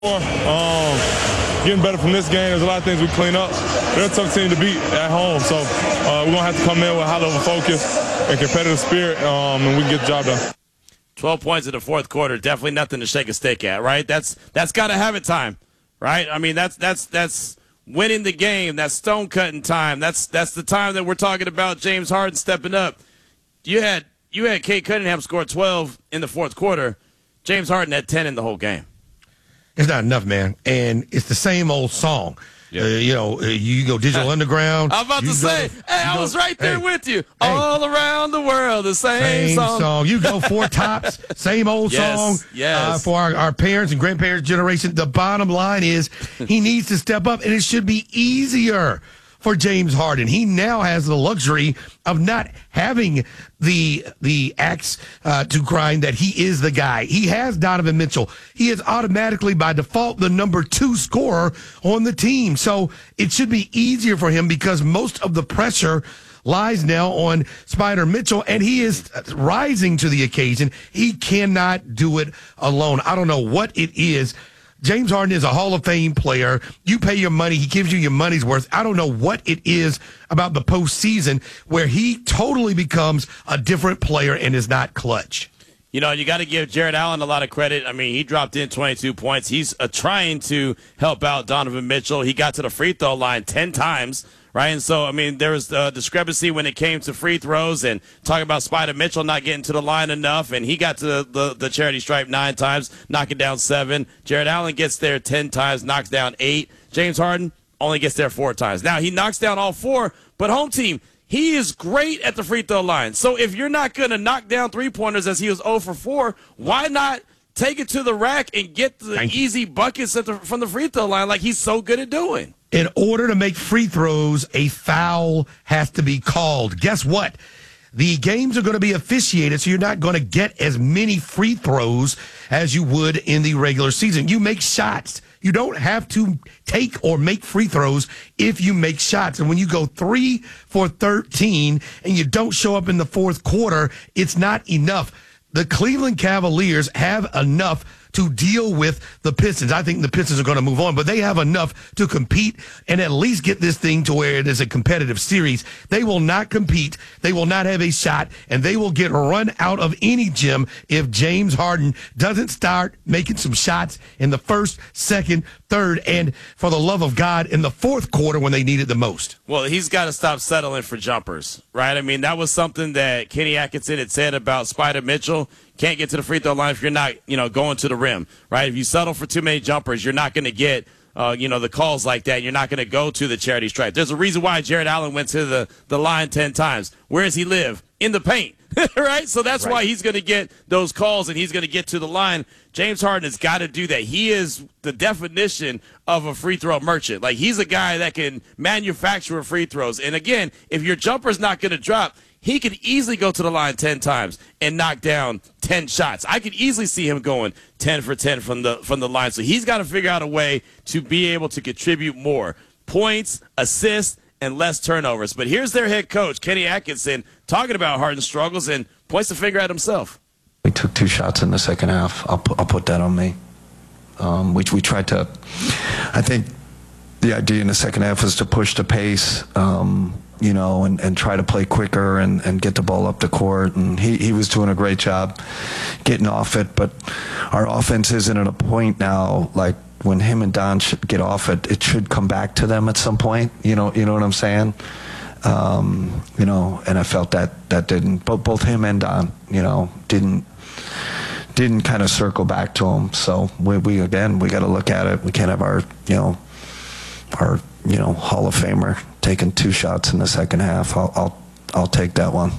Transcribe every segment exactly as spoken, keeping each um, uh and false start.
Um, getting better from this game. There's a lot of things we clean up. They're a tough team to beat at home, so uh, we're going to have to come in with high-level focus and competitive spirit, um, and we can get the job done. twelve points in the fourth quarter, definitely nothing to shake a stick at, right? That's that's got to have it time, right? I mean, that's that's that's winning the game. That's stone-cutting time. That's that's the time that we're talking about James Harden stepping up. You had you had Cade Cunningham score twelve in the fourth quarter. James Harden had ten in the whole game. It's not enough, man. And it's the same old song. Yeah. Uh, you know, uh, you go Digital Underground. I'm about to say, go, hey, I go, was right there hey, with you. Hey, All around the world, the same, same song. song. You go Four Tops, same old yes, song. Yes. Uh, for our, our parents and grandparents' generation. The bottom line is he needs to step up, and it should be easier for James Harden. He now has the luxury of not having the the axe uh, to grind that he is the guy. He has Donovan Mitchell. He is automatically, by default, the number two scorer on the team. So it should be easier for him because most of the pressure lies now on Spider Mitchell, and he is rising to the occasion. He cannot do it alone. I don't know what it is. James Harden is a Hall of Fame player. You pay your money. He gives you your money's worth. I don't know what it is about the postseason where he totally becomes a different player and is not clutch. You know, you got to give Jarrett Allen a lot of credit. I mean, he dropped in twenty-two points. He's uh, trying to help out Donovan Mitchell. He got to the free throw line ten times, right? And so, I mean, there was a discrepancy when it came to free throws and talking about Spider Mitchell not getting to the line enough, and he got to the, the, the charity stripe nine times, knocking down seven. Jarrett Allen gets there ten times, knocks down eight. James Harden only gets there four times. Now, he knocks down all four, but home team, he is great at the free throw line. So if you're not going to knock down three-pointers as he was zero for four, why not take it to the rack and get the Thank easy buckets at the, from the free throw line like he's so good at doing? In order to make free throws, a foul has to be called. Guess what? The games are going to be officiated, so you're not going to get as many free throws as you would in the regular season. You make shots. You don't have to take or make free throws if you make shots. And when you go three for thirteen and you don't show up in the fourth quarter, it's not enough. The Cleveland Cavaliers have enough to deal with the Pistons. I think the Pistons are going to move on, but they have enough to compete and at least get this thing to where it is a competitive series. They will not compete. They will not have a shot, and they will get run out of any gym if James Harden doesn't start making some shots in the first, second, third, and for the love of God, in the fourth quarter when they need it the most. Well, he's got to stop settling for jumpers, right? I mean, that was something that Kenny Atkinson had said about Spider Mitchell. Can't get to the free throw line if you're not, you know, going to the rim, right? If you settle for too many jumpers, you're not going to get, uh, you know, the calls like that. You're not going to go to the charity stripe. There's a reason why Jarrett Allen went to the, the line ten times. Where does he live? In the paint, right? So that's right. Why he's going to get those calls and he's going to get to the line. James Harden has got to do that. He is the definition of a free throw merchant. Like, he's a guy that can manufacture free throws. And again, if your jumper's not going to drop, he could easily go to the line ten times and knock down ten shots. I could easily see him going ten for ten from the from the line. So he's got to figure out a way to be able to contribute more points, assists, and less turnovers. But here's their head coach, Kenny Atkinson, talking about Harden's struggles and points the finger at himself. We took two shots in the second half. I'll put, I'll put that on me. Um, which we tried to, I think the idea in the second half was to push the pace, um, you know, and, and try to play quicker and, and get the ball up the court. And he, he was doing a great job getting off it. But our offense isn't at a point now, like when him and Don should get off it, it should come back to them at some point. You know, you know what I'm saying? Um, you know, and I felt that that didn't, both, both him and Don, you know, didn't, didn't kind of circle back to him. So we, we again, we got to look at it. We can't have our, you know, our, you know, Hall of Famer taking two shots in the second half. I'll, I'll, I'll take that one.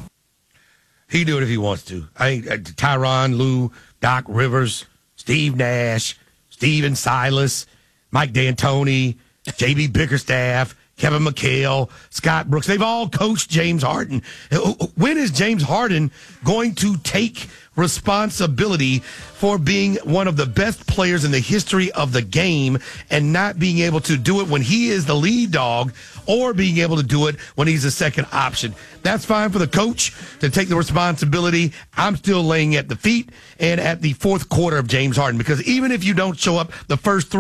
He do it if he wants to. I uh, Tyronn Lue, Doc Rivers, Steve Nash, Steven Silas, Mike D'Antoni, J B Bickerstaff, Kevin McHale, Scott Brooks. They've all coached James Harden. When is James Harden going to take responsibility for being one of the best players in the history of the game and not being able to do it when he is the lead dog or being able to do it when he's the second option? That's fine for the coach to take the responsibility. I'm still laying at the feet and at the fourth quarter of James Harden, because even if you don't show up the first three